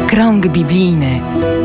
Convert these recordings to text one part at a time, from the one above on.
Krąg biblijny.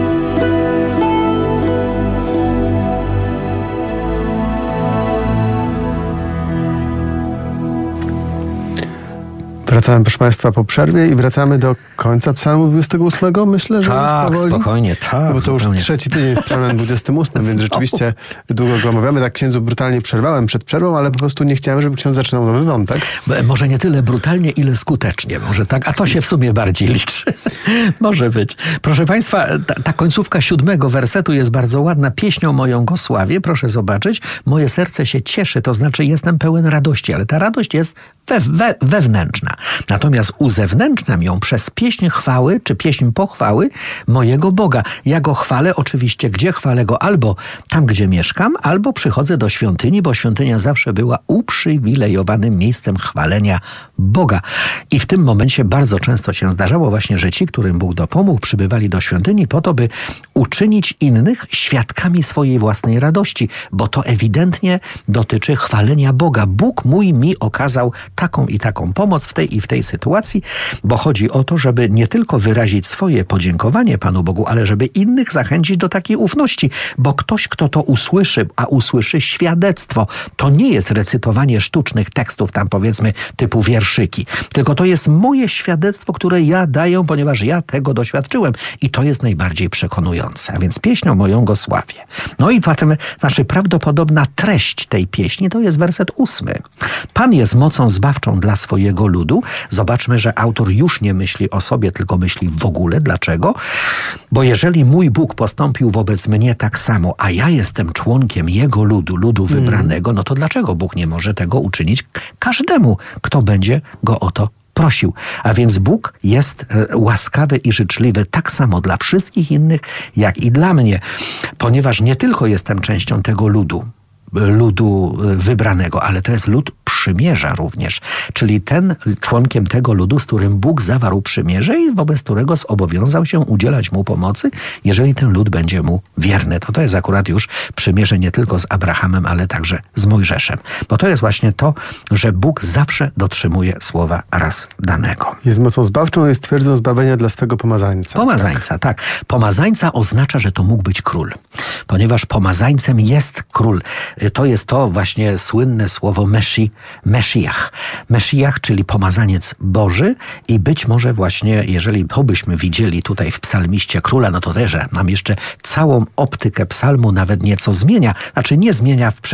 Wracamy, proszę Państwa, po przerwie i wracamy do końca Psalmu 28. Myślę, że tak, już powoli. Spokojnie, tak. Bo to już zupełnie. trzeci tydzień z Psalmem 28, więc rzeczywiście długo go omawiamy. Tak księdzu brutalnie przerwałem przed przerwą, ale po prostu nie chciałem, żeby ksiądz zaczynał nowy wątek. Może nie tyle brutalnie, ile skutecznie. Może tak, a to się w sumie bardziej liczy. Może być. Proszę Państwa, ta końcówka 7 wersetu jest bardzo ładna. Pieśnią moją go sławię. Proszę zobaczyć. Moje serce się cieszy, to znaczy jestem pełen radości, ale ta radość jest wewnętrzna. Natomiast uzewnętrzniam ją przez pieśń chwały, czy pieśń pochwały mojego Boga. Ja go chwalę oczywiście, gdzie chwalę go? Albo tam, gdzie mieszkam, albo przychodzę do świątyni, bo świątynia zawsze była uprzywilejowanym miejscem chwalenia Boga. I w tym momencie bardzo często się zdarzało właśnie, że ci, którym Bóg dopomógł, przybywali do świątyni po to, by uczynić innych świadkami swojej własnej radości, bo to ewidentnie dotyczy chwalenia Boga. Bóg mój mi okazał taką i taką pomoc w tej i w tej sytuacji, bo chodzi o to, żeby nie tylko wyrazić swoje podziękowanie Panu Bogu, ale żeby innych zachęcić do takiej ufności, bo ktoś, kto to usłyszy, a usłyszy świadectwo, to nie jest recytowanie sztucznych tekstów, tam powiedzmy typu wierszyki, tylko to jest moje świadectwo, które ja daję, ponieważ ja tego doświadczyłem i to jest najbardziej przekonujące. A więc pieśnią moją go sławię. No i potem nasza prawdopodobna treść tej pieśni to jest werset 8. Pan jest mocą zbawczą dla swojego ludu. Zobaczmy, że autor już nie myśli o sobie, tylko myśli w ogóle. Dlaczego? Bo jeżeli mój Bóg postąpił wobec mnie tak samo, a ja jestem członkiem Jego ludu wybranego, no to dlaczego Bóg nie może tego uczynić każdemu, kto będzie go o to prosił? A więc Bóg jest łaskawy i życzliwy tak samo dla wszystkich innych, jak i dla mnie, ponieważ nie tylko jestem częścią tego ludu wybranego, ale to jest lud przymierza również, czyli ten członkiem tego ludu, z którym Bóg zawarł przymierze i wobec którego zobowiązał się udzielać mu pomocy, jeżeli ten lud będzie mu wierny. To jest akurat już przymierze nie tylko z Abrahamem, ale także z Mojżeszem. Bo to jest właśnie to, że Bóg zawsze dotrzymuje słowa raz danego. Jest mocą zbawczą, jest twierdzą zbawienia dla swego pomazańca. Pomazańca, tak. Pomazańca oznacza, że to mógł być król, ponieważ pomazańcem jest król. To jest to właśnie słynne słowo Mesziach. Mesziach, czyli pomazaniec Boży i być może właśnie, jeżeli to byśmy widzieli tutaj w psalmiście króla, no to też nam jeszcze całą optykę psalmu nawet nieco zmienia. Znaczy nie zmienia w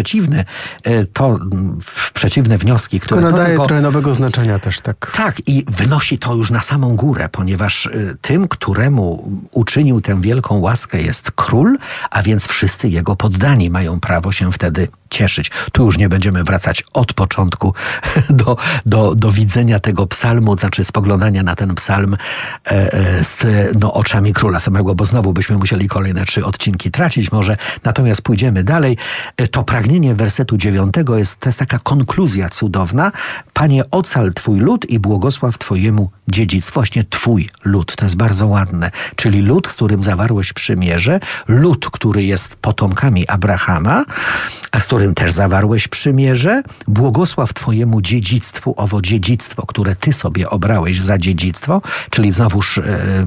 przeciwne wnioski, które tylko nadaje trochę nowego znaczenia też, tak. Tak, i wynosi to już na samą górę, ponieważ tym, któremu uczynił tę wielką łaskę, jest król, a więc wszyscy jego poddani mają prawo się wtedy cieszyć. Tu już nie będziemy wracać od początku do widzenia tego psalmu, znaczy spoglądania na ten psalm oczami króla samego, bo znowu byśmy musieli kolejne 3 odcinki tracić może. Natomiast pójdziemy dalej. To pragnienie wersetu 9 to jest taka konkluzja cudowna. Panie, ocal Twój lud i błogosław Twojemu dziedzictwu. Właśnie Twój lud. To jest bardzo ładne. Czyli lud, z którym zawarłeś przymierze, lud, który jest potomkami Abrahama, a z którym też zawarłeś przymierze, błogosław Twojemu dziedzictwu, owo dziedzictwo, które Ty sobie obrałeś za dziedzictwo, czyli znowuż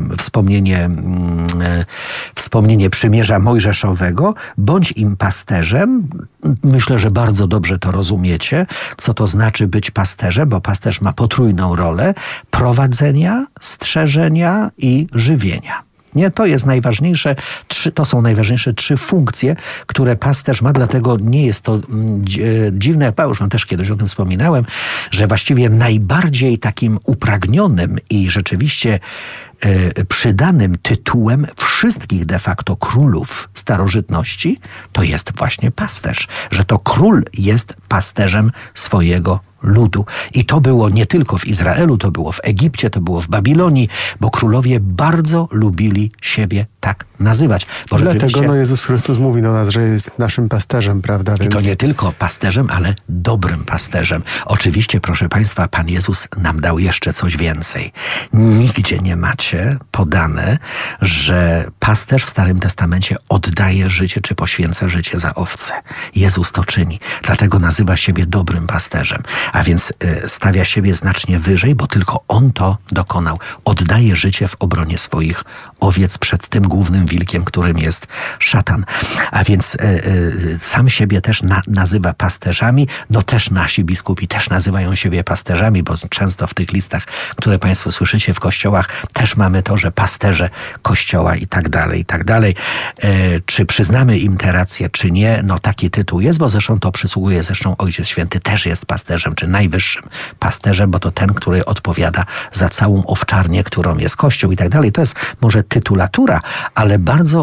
wspomnienie przymierza mojżeszowego, bądź im pasterzem. Myślę, że bardzo dobrze to rozumiecie, co to znaczy być pasterzem, bo pasterz ma potrójną rolę prowadzenia, strzeżenia i żywienia. Nie, to jest najważniejsze, to są najważniejsze 3 funkcje, które pasterz ma, dlatego nie jest to dziwne, ja już wam też kiedyś o tym wspominałem, że właściwie najbardziej takim upragnionym i rzeczywiście przydanym tytułem wszystkich de facto królów starożytności to jest właśnie pasterz, że to król jest pasterzem swojego ludu. I to było nie tylko w Izraelu, to było w Egipcie, to było w Babilonii, bo królowie bardzo lubili siebie tak nazywać. Bo dlatego Jezus Chrystus mówi do nas, że jest naszym pasterzem, prawda? Więc... I to nie tylko pasterzem, ale dobrym pasterzem. Oczywiście, proszę Państwa, Pan Jezus nam dał jeszcze coś więcej. Nigdzie nie macie podane, że pasterz w Starym Testamencie oddaje życie, czy poświęca życie za owce. Jezus to czyni. Dlatego nazywa siebie dobrym pasterzem. A więc stawia siebie znacznie wyżej, bo tylko on to dokonał. Oddaje życie w obronie swoich owiec przed tym głównym wilkiem, którym jest szatan. A więc sam siebie też nazywa pasterzami. No też nasi biskupi też nazywają siebie pasterzami, bo często w tych listach, które państwo słyszycie w kościołach, też mamy to, że pasterze kościoła i tak dalej, i tak dalej. Czy przyznamy im tę rację, czy nie? No taki tytuł jest, bo zresztą to przysługuje, zresztą Ojciec Święty też jest pasterzem, czy najwyższym pasterzem, bo to ten, który odpowiada za całą owczarnię, którą jest Kościół i tak dalej. To jest może tytulatura, ale bardzo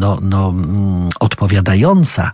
odpowiadająca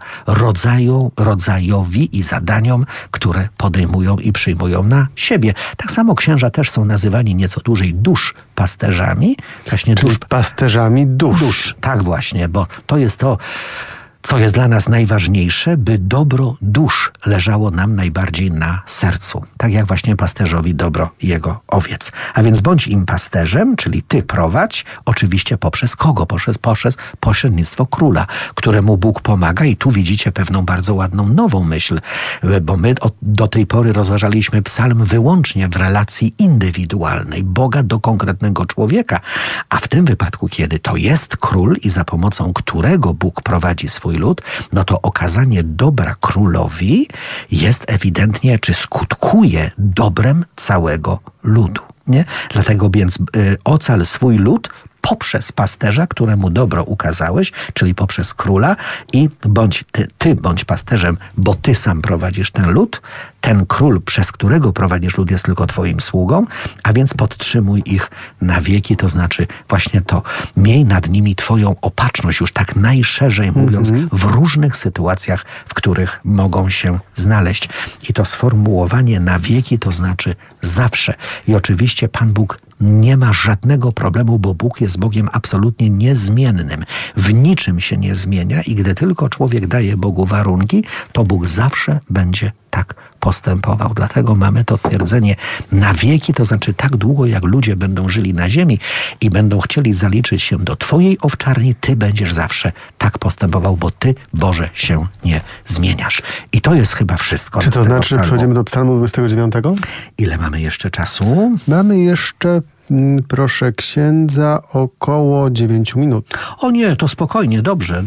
rodzajowi i zadaniom, które podejmują i przyjmują na siebie. Tak samo księża też są nazywani nieco dłużej duszpasterzami. Właśnie Czyli pasterzami dusz. Tak właśnie, bo to jest to, co jest dla nas najważniejsze, by dobro dusz leżało nam najbardziej na sercu. Tak jak właśnie pasterzowi dobro jego owiec. A więc bądź im pasterzem, czyli ty prowadź, oczywiście poprzez kogo? Poprzez pośrednictwo króla, któremu Bóg pomaga. I tu widzicie pewną bardzo ładną nową myśl, bo my do tej pory rozważaliśmy psalm wyłącznie w relacji indywidualnej, Boga do konkretnego człowieka. A w tym wypadku, kiedy to jest król i za pomocą którego Bóg prowadzi swój lud, no to okazanie dobra królowi jest ewidentnie, czy skutkuje dobrem całego ludu. Nie? Dlatego więc ocal swój lud poprzez pasterza, któremu dobro ukazałeś, czyli poprzez króla i bądź ty bądź pasterzem, bo ty sam prowadzisz ten lud. Ten król, przez którego prowadzisz lud, jest tylko twoim sługą, a więc podtrzymuj ich na wieki, to znaczy właśnie to, miej nad nimi twoją opatrzność, już tak najszerzej mówiąc, w różnych sytuacjach, w których mogą się znaleźć. I to sformułowanie na wieki, to znaczy zawsze. I oczywiście Pan Bóg nie ma żadnego problemu, bo Bóg jest Bogiem absolutnie niezmiennym. W niczym się nie zmienia i gdy tylko człowiek daje Bogu warunki, to Bóg zawsze będzie tak postępował. Dlatego mamy to stwierdzenie na wieki, to znaczy tak długo, jak ludzie będą żyli na ziemi i będą chcieli zaliczyć się do twojej owczarni, ty będziesz zawsze tak postępował, bo ty, Boże, się nie zmieniasz. I to jest chyba wszystko. Czy to znaczy, że przechodzimy do psalmu 29? Ile mamy jeszcze czasu? Mamy jeszcze, proszę księdza, około 9 minut. O nie, to spokojnie, dobrze.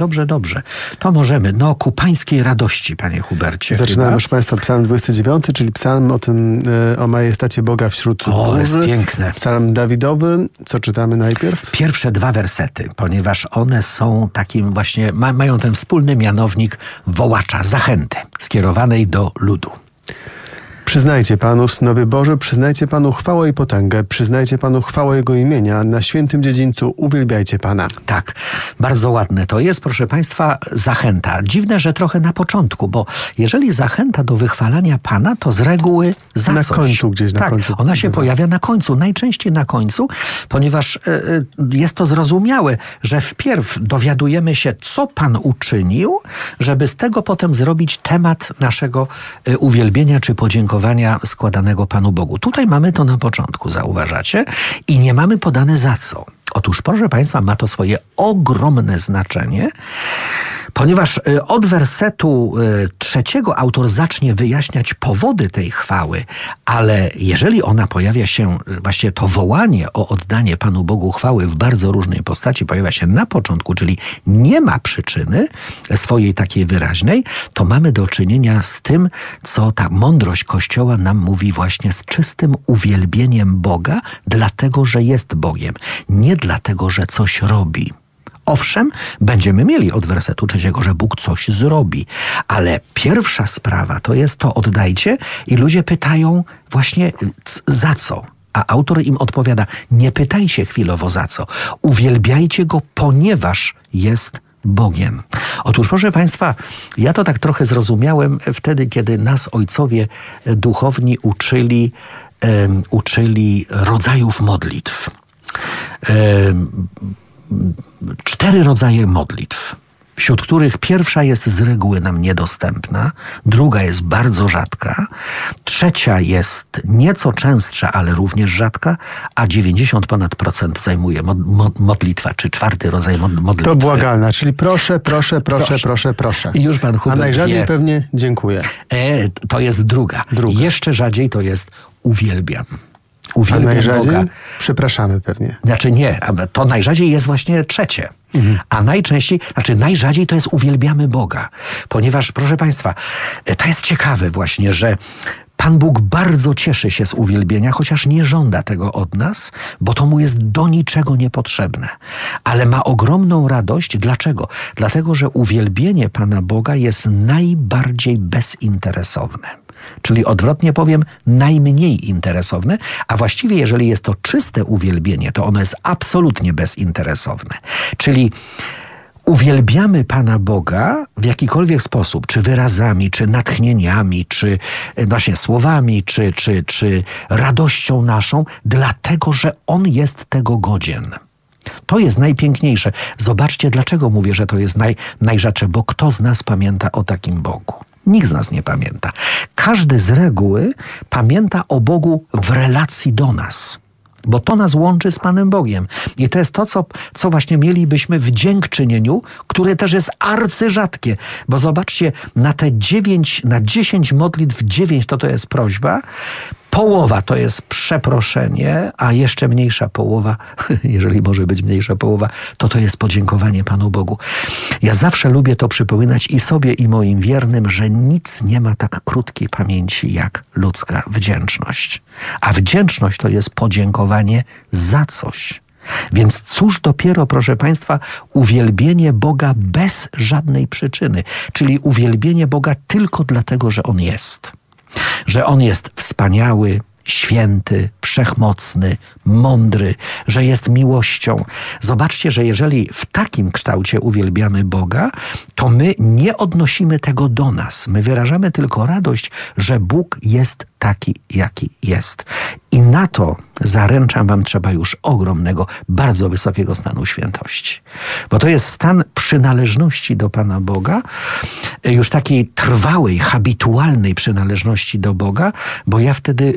To możemy, ku pańskiej radości, panie Hubercie. Zaczynamy, chyba. proszę państwa, psalm 29, czyli psalm o majestacie Boga wśród O, jest burzy. piękne. Psalm Dawidowy. Co czytamy najpierw? Pierwsze 2 wersety, ponieważ one są takim właśnie, mają ten wspólny mianownik wołacza, zachęty skierowanej do ludu. Przyznajcie Panu, synowie Boży, przyznajcie Panu chwałę i potęgę, przyznajcie Panu chwałę Jego imienia, na świętym dziedzińcu uwielbiajcie Pana. Tak, bardzo ładne to jest, proszę państwa, zachęta. Dziwne, że trochę na początku, bo jeżeli zachęta do wychwalania Pana, to z reguły za Na coś. końcu, gdzieś na tak, końcu. ona się pojawia na końcu, najczęściej na końcu, ponieważ jest to zrozumiałe, że wpierw dowiadujemy się, co Pan uczynił, żeby z tego potem zrobić temat naszego uwielbienia czy podziękowania składanego Panu Bogu. Tutaj mamy to na początku, zauważacie? I nie mamy podane za co. Otóż, proszę państwa, ma to swoje ogromne znaczenie, ponieważ od wersetu 3 autor zacznie wyjaśniać powody tej chwały, ale jeżeli ona pojawia się, właśnie to wołanie o oddanie Panu Bogu chwały w bardzo różnej postaci pojawia się na początku, czyli nie ma przyczyny swojej takiej wyraźnej, to mamy do czynienia z tym, co ta mądrość Kościoła nam mówi właśnie z czystym uwielbieniem Boga, dlatego, że jest Bogiem, nie dlatego, że coś robi. Owszem, będziemy mieli od wersetu 3, że Bóg coś zrobi, ale pierwsza sprawa to jest to oddajcie i ludzie pytają właśnie za co? A autor im odpowiada, nie pytajcie chwilowo za co, uwielbiajcie Go, ponieważ jest Bogiem. Otóż, proszę państwa, ja to tak trochę zrozumiałem wtedy, kiedy nas ojcowie duchowni uczyli rodzajów modlitw. 4 rodzaje modlitw. wśród których pierwsza jest z reguły nam niedostępna, druga jest bardzo rzadka, trzecia jest nieco częstsza, ale również rzadka, a 90% zajmuje modlitwa, czy czwarty rodzaj modlitwy. To błagalna, czyli proszę. I już pan Hubert A najrzadziej wie. pewnie dziękuję. To jest druga. Jeszcze rzadziej to jest uwielbiam. A Uwielbiam najrzadziej? Boga. Przepraszamy pewnie. Znaczy nie, to najrzadziej jest właśnie trzecie. A najrzadziej to jest uwielbiamy Boga. Ponieważ, proszę Państwa, to jest ciekawe właśnie, że Pan Bóg bardzo cieszy się z uwielbienia, chociaż nie żąda tego od nas, bo to mu jest do niczego niepotrzebne. Ale ma ogromną radość. Dlaczego? Dlatego, że uwielbienie Pana Boga jest najbardziej bezinteresowne. Czyli odwrotnie powiem, najmniej interesowne, a właściwie jeżeli jest to czyste uwielbienie, to ono jest absolutnie bezinteresowne. Czyli uwielbiamy Pana Boga w jakikolwiek sposób, czy wyrazami, czy natchnieniami, czy właśnie słowami, czy radością naszą, dlatego, że On jest tego godzien. To jest najpiękniejsze. Zobaczcie, dlaczego mówię, że to jest najrzadsze, bo kto z nas pamięta o takim Bogu? Nikt z nas nie pamięta. Każdy z reguły pamięta o Bogu w relacji do nas. Bo to nas łączy z Panem Bogiem. I to jest to, co właśnie mielibyśmy w dziękczynieniu, które też jest arcyrzadkie. Bo zobaczcie, na 10 modlitw 9 to jest prośba, połowa to jest przeproszenie, a jeszcze mniejsza połowa, jeżeli może być mniejsza połowa, to jest podziękowanie Panu Bogu. Ja zawsze lubię to przypominać i sobie, i moim wiernym, że nic nie ma tak krótkiej pamięci jak ludzka wdzięczność. A wdzięczność to jest podziękowanie za coś. Więc cóż dopiero, proszę Państwa, uwielbienie Boga bez żadnej przyczyny, czyli uwielbienie Boga tylko dlatego, że On jest. Że On jest wspaniały, święty, wszechmocny, mądry, że jest miłością. Zobaczcie, że jeżeli w takim kształcie uwielbiamy Boga, to my nie odnosimy tego do nas. My wyrażamy tylko radość, że Bóg jest taki, jaki jest. I na to, zaręczam wam, trzeba już ogromnego, bardzo wysokiego stanu świętości. Bo to jest stan przynależności do Pana Boga, już takiej trwałej, habitualnej przynależności do Boga, bo ja wtedy,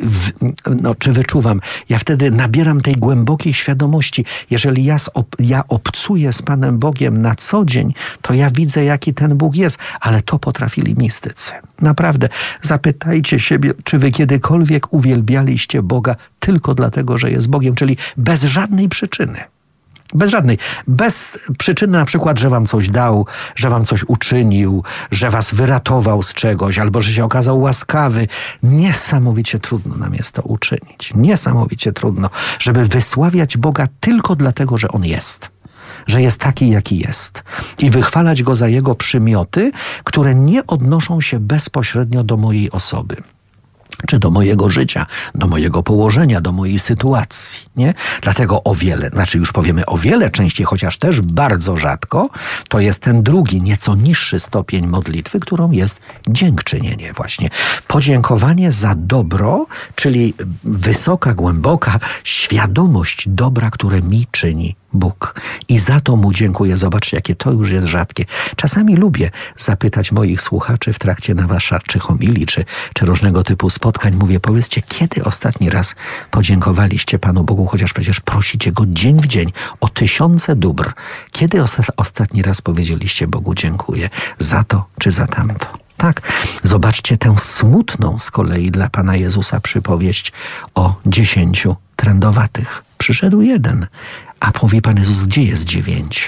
wyczuwam, ja wtedy nabieram tej głębokiej świadomości. Jeżeli ja obcuję z Panem Bogiem na co dzień, to ja widzę, jaki ten Bóg jest, ale to potrafili mistycy. Naprawdę, zapytajcie siebie, czy wy kiedykolwiek uwielbialiście Boga tylko dlatego, że jest Bogiem, czyli bez żadnej przyczyny. Bez żadnej. Bez przyczyny na przykład, że wam coś dał, że wam coś uczynił, że was wyratował z czegoś, albo że się okazał łaskawy. Niesamowicie trudno nam jest to uczynić. Niesamowicie trudno, żeby wysławiać Boga tylko dlatego, że On jest. Że jest taki, jaki jest. I wychwalać Go za Jego przymioty, które nie odnoszą się bezpośrednio do mojej osoby. Czy do mojego życia, do mojego położenia, do mojej sytuacji, nie? Dlatego już powiemy o wiele częściej, chociaż też bardzo rzadko, to jest ten drugi, nieco niższy stopień modlitwy, którą jest dziękczynienie właśnie. Podziękowanie za dobro, czyli wysoka, głęboka świadomość dobra, które mi czyni Bóg. I za to Mu dziękuję. Zobaczcie, jakie to już jest rzadkie. Czasami lubię zapytać moich słuchaczy w trakcie nawasza, czy homilii, czy różnego typu spotkań. Mówię, powiedzcie, kiedy ostatni raz podziękowaliście Panu Bogu, chociaż przecież prosicie Go dzień w dzień o tysiące dóbr. Kiedy ostatni raz powiedzieliście Bogu dziękuję za to, czy za tamto? Tak, zobaczcie tę smutną z kolei dla Pana Jezusa przypowieść o 10 trędowatych. Przyszedł jeden, a powie Pan Jezus, gdzie jest 9?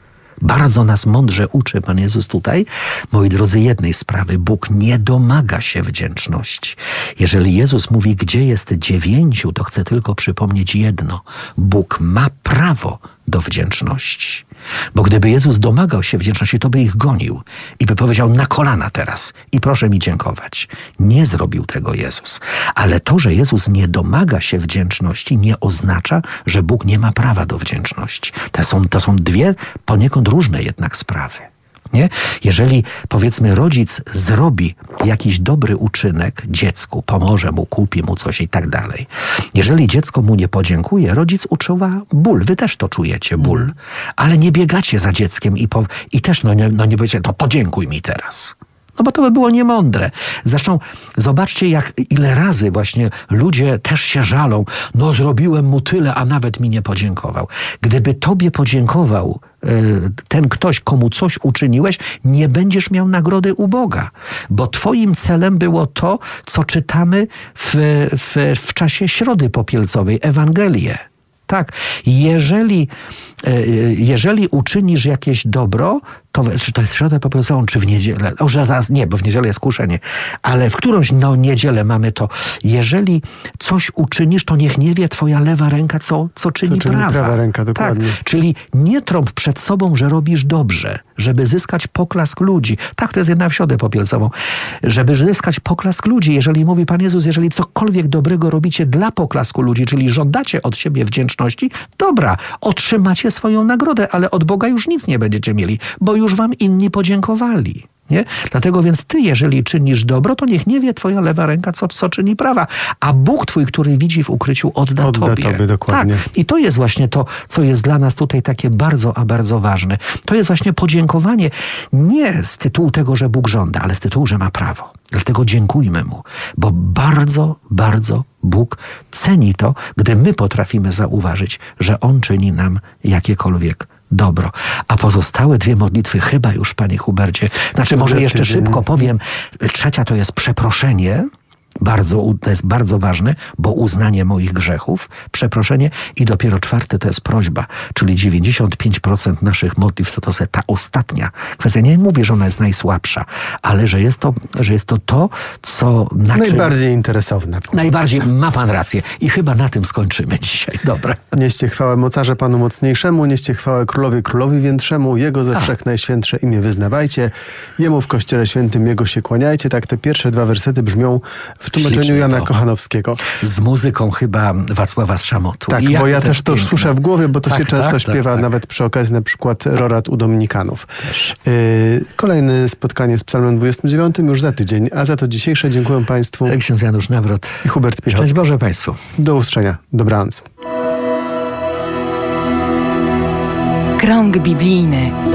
Bardzo nas mądrze uczy Pan Jezus tutaj, moi drodzy, jednej sprawy. Bóg nie domaga się wdzięczności. Jeżeli Jezus mówi, gdzie jest 9, to chcę tylko przypomnieć jedno. Bóg ma prawo do wdzięczności. Bo gdyby Jezus domagał się wdzięczności, to by ich gonił i by powiedział na kolana teraz i proszę mi dziękować. Nie zrobił tego Jezus. Ale to, że Jezus nie domaga się wdzięczności, nie oznacza, że Bóg nie ma prawa do wdzięczności. To są dwie poniekąd różne jednak sprawy. Nie? Jeżeli, powiedzmy, rodzic zrobi jakiś dobry uczynek dziecku, pomoże mu, kupi mu coś i tak dalej. Jeżeli dziecko mu nie podziękuje, rodzic uczuwa ból. Wy też to czujecie, ból. Ale nie biegacie za dzieckiem i też nie powiecie, to podziękuj mi teraz. No bo to by było niemądre. Zresztą zobaczcie, ile razy właśnie ludzie też się żalą. No zrobiłem mu tyle, a nawet mi nie podziękował. Gdyby tobie podziękował ten ktoś, komu coś uczyniłeś, nie będziesz miał nagrody u Boga. Bo twoim celem było to, co czytamy w czasie Środy Popielcowej, Ewangelię. Tak, jeżeli uczynisz jakieś dobro, czy to jest w Środę Popielcową, czy w niedzielę? Nie, bo w niedzielę jest kuszenie. Ale w którąś niedzielę mamy to. Jeżeli coś uczynisz, to niech nie wie twoja lewa ręka, co czyni prawa. Prawa ręka, dokładnie. Tak, czyli nie trąb przed sobą, że robisz dobrze, żeby zyskać poklask ludzi. Tak, to jest jedna w Środę Popielcową. Żeby zyskać poklask ludzi, jeżeli mówi Pan Jezus, jeżeli cokolwiek dobrego robicie dla poklasku ludzi, czyli żądacie od siebie wdzięczności, dobra, otrzymacie swoją nagrodę, ale od Boga już nic nie będziecie mieli, bo już wam inni podziękowali. Nie? Dlatego więc ty, jeżeli czynisz dobro, to niech nie wie twoja lewa ręka, co czyni prawa. A Bóg twój, który widzi w ukryciu, odda tobie. Dokładnie. Tak. I to jest właśnie to, co jest dla nas tutaj takie bardzo, a bardzo ważne. To jest właśnie podziękowanie nie z tytułu tego, że Bóg żąda, ale z tytułu, że ma prawo. Dlatego dziękujmy Mu, bo bardzo, bardzo Bóg ceni to, gdy my potrafimy zauważyć, że On czyni nam jakiekolwiek dobro. A pozostałe dwie modlitwy chyba już, Panie Hubercie, może jeszcze szybko powiem. Trzecia to jest przeproszenie. To jest bardzo ważne, bo uznanie moich grzechów, przeproszenie i dopiero czwarte to jest prośba, czyli 95% naszych modlitw to jest ta ostatnia kwestia. Nie mówię, że ona jest najsłabsza, ale że jest to, co... Najbardziej interesowne. Najbardziej, ma Pan rację. I chyba na tym skończymy dzisiaj. Dobra. Nieście chwałę mocarze Panu Mocniejszemu, nieście chwałę Królowi Więtrzemu, Jego ze wszech najświętsze imię wyznawajcie, Jemu w Kościele Świętym Jego się kłaniajcie. Tak te pierwsze dwa wersety brzmią w tłumaczeniu Jana Kochanowskiego. Z muzyką chyba Wacława Strzamotu. Tak, bo ja też to słyszę w głowie, bo to się często śpiewa nawet przy okazji na przykład rorat u Dominikanów. Kolejne spotkanie z Psalmem 29 już za tydzień, a za to dzisiejsze dziękuję Państwu. Ksiądz Janusz Nawrot I Hubert Piechocki. Szczęść Boże Państwu. Do usłyszenia. Dobranoc. Krąg biblijny.